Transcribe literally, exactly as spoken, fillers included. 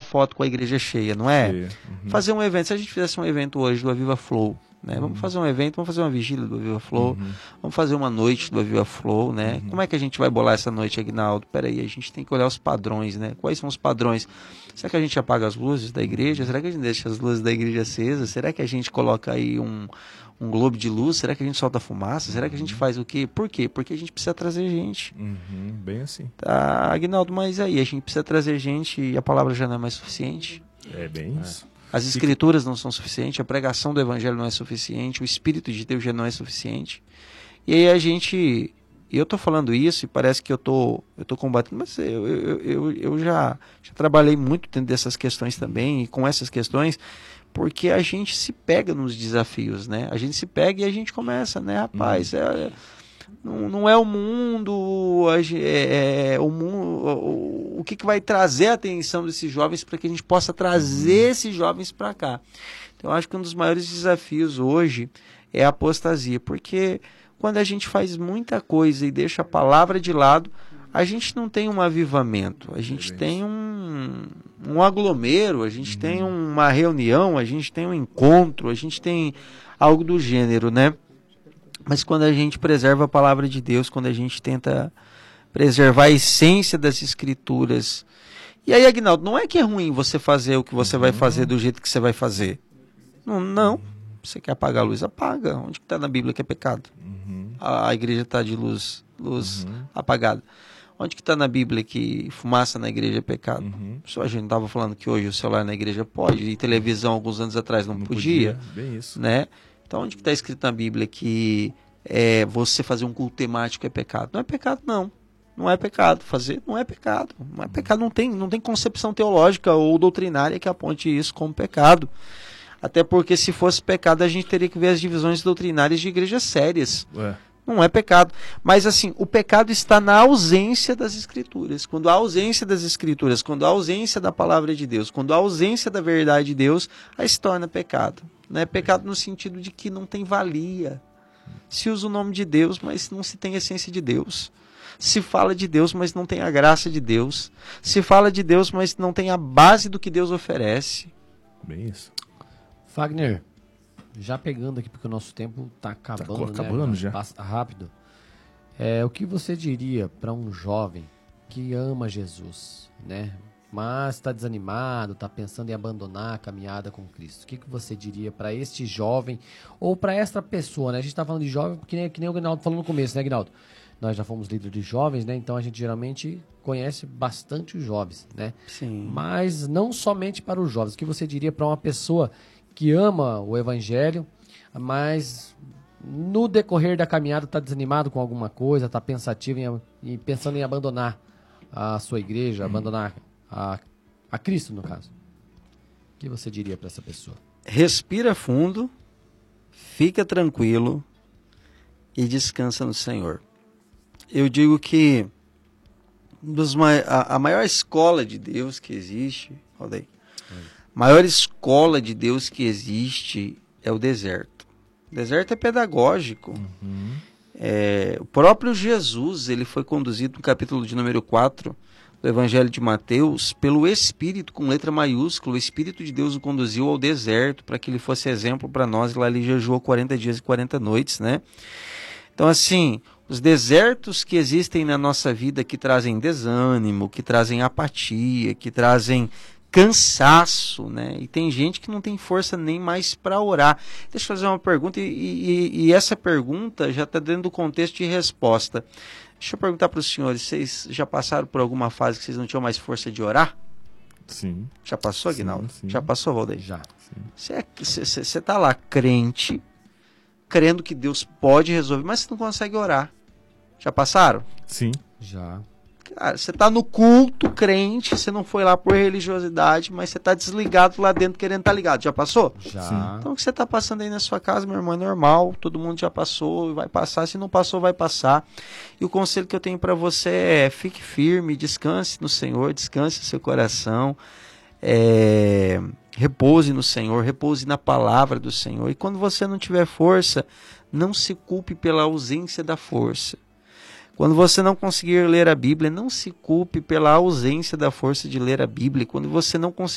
foto com a igreja cheia, não é? Cheia. Uhum. Fazer um evento, se a gente fizesse um evento hoje do Aviva Flow, né? Uhum. Vamos fazer um evento, vamos fazer uma vigília do Aviva Flow, uhum. vamos fazer uma noite do Aviva Flow, né? Uhum. Como é que a gente vai bolar essa noite, Aguinaldo? Peraí, a gente tem que olhar os padrões, né? Quais são os padrões? Será que a gente apaga as luzes da igreja? Será que a gente deixa as luzes da igreja acesas? Será que a gente coloca aí um, um globo de luz? Será que a gente solta fumaça? Será que a gente faz o quê? Por quê? Porque a gente precisa trazer gente. Uhum. Bem assim. Tá, Aguinaldo, mas aí, a gente precisa trazer gente e a palavra já não é mais suficiente? É bem isso. É. As escrituras não são suficientes, a pregação do evangelho não é suficiente, o Espírito de Deus já não é suficiente. E aí a gente, e eu estou falando isso e parece que eu tô, eu tô combatendo, mas eu, eu, eu, eu já, já trabalhei muito dentro dessas questões também, e com essas questões, porque a gente se pega nos desafios, né? A gente se pega e a gente começa, né? Rapaz, uhum. é... Não, não é o mundo, é, é, o, mundo o, o que, que vai trazer a atenção desses jovens para que a gente possa trazer uhum. esses jovens para cá. Então, eu acho que um dos maiores desafios hoje é a apostasia, porque quando a gente faz muita coisa e deixa a palavra de lado, a gente não tem um avivamento, a gente é tem um, um aglomero, a gente uhum. tem uma reunião, a gente tem um encontro, a gente tem algo do gênero, né? Mas quando a gente preserva a palavra de Deus, quando a gente tenta preservar a essência das escrituras. E aí, Aguinaldo, não é que é ruim você fazer o que você vai fazer do jeito que você vai fazer. Não, não. Você quer apagar a luz, apaga. Onde que está na Bíblia que é pecado? Uhum. A, a igreja está de luz, luz uhum. apagada. Onde que está na Bíblia que fumaça na igreja é pecado? Uhum. Só a gente estava falando que hoje o celular na igreja pode, e televisão alguns anos atrás não, não podia. podia. Bem isso. Né? Então, onde está escrito na Bíblia que é, você fazer um culto temático é pecado? Não é pecado, não. Não é pecado. Fazer não é pecado. Não é pecado. Não tem, não tem concepção teológica ou doutrinária que aponte isso como pecado. Até porque, se fosse pecado, a gente teria que ver as divisões doutrinárias de igrejas sérias. Ué. Não é pecado. Mas, assim, o pecado está na ausência das Escrituras. Quando há ausência das Escrituras, quando há ausência da palavra de Deus, quando há ausência da verdade de Deus, aí se torna pecado. Não é pecado no sentido de que não tem valia. Se usa o nome de Deus, mas não se tem a essência de Deus. Se fala de Deus, mas não tem a graça de Deus. Se fala de Deus, mas não tem a base do que Deus oferece. Bem isso. Fagner, já pegando aqui, porque o nosso tempo está acabando, tá acabando, né? já. Passa rápido. É, o que você diria para um jovem que ama Jesus, né? Mas está desanimado, está pensando em abandonar a caminhada com Cristo? O que, que você diria para este jovem ou para esta pessoa, né? A gente está falando de jovem, porque nem, que nem o Aguinaldo falou no começo, né, Aguinaldo? Nós já fomos líderes de jovens, né? Então a gente geralmente conhece bastante os jovens, né? Sim. Mas não somente para os jovens. O que você diria para uma pessoa que ama o Evangelho, mas no decorrer da caminhada está desanimado com alguma coisa, está pensativo em, e pensando em abandonar a sua igreja, hum. abandonar a, a Cristo, no caso? O que você diria para essa pessoa? Respira fundo, fica tranquilo e descansa no Senhor. Eu digo que dos, a, a maior escola de Deus que existe, olha aí, a maior escola de Deus que existe é o deserto. O deserto é pedagógico. Uhum. É, o próprio Jesus, ele foi conduzido no capítulo de número quatro do Evangelho de Mateus pelo Espírito, com letra maiúscula. O Espírito de Deus o conduziu ao deserto para que ele fosse exemplo para nós. E lá ele jejuou quarenta dias e quarenta noites, né? Então, assim, os desertos que existem na nossa vida, que trazem desânimo, que trazem apatia, que trazem cansaço, né? E tem gente que não tem força nem mais para orar. Deixa eu fazer uma pergunta, e, e, e essa pergunta já está dentro do contexto de resposta. Deixa eu perguntar para os senhores, vocês já passaram por alguma fase que vocês não tinham mais força de orar? Sim. Já passou, Aguinaldo? Sim, sim. Já passou, Valdeir? Já. Você está lá crente, crendo que Deus pode resolver, mas você não consegue orar. Já passaram? Sim. Já. Cara, você está no culto crente, você não foi lá por religiosidade, mas você está desligado lá dentro querendo estar tá ligado. Já passou? Já. Sim. Então o que você está passando aí na sua casa, meu irmão, é normal. Todo mundo já passou, vai passar. Se não passou, vai passar. E o conselho que eu tenho para você é: fique firme, descanse no Senhor, descanse no seu coração. É... Repouse no Senhor, repouse na palavra do Senhor. E quando você não tiver força, não se culpe pela ausência da força. Quando você não conseguir ler a Bíblia, não se culpe pela ausência da força de ler a Bíblia. Quando você não conseguir